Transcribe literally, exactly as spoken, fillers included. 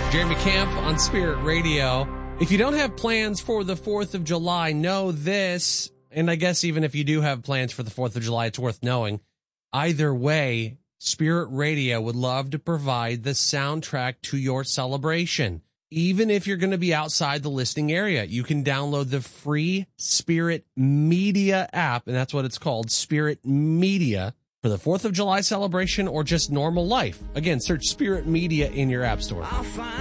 Jeremy Camp on Spirit Radio. If you don't have plans for the fourth of July, know this, and I guess even if you do have plans for the fourth of July, it's worth knowing. Either way, Spirit Radio would love to provide the soundtrack to your celebration. Even if you're going to be outside the listening area, you can download the free Spirit Media app, and that's what it's called, Spirit Media, for the fourth of July celebration or just normal life. Again, search Spirit Media in your app store.